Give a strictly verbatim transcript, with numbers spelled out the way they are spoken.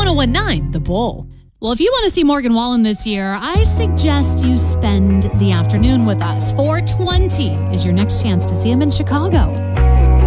one nine The Bull. Well, if you want to see Morgan Wallen this year, I suggest you spend the afternoon with us. four twenty is your next chance to see him in Chicago.